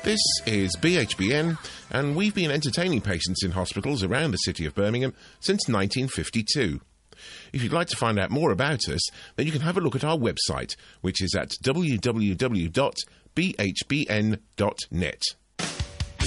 This is BHBN, and we've been entertaining patients in hospitals around the city of Birmingham since 1952. If you'd like to find out more about us, then you can have a look at our website, which is at www.bhbn.net.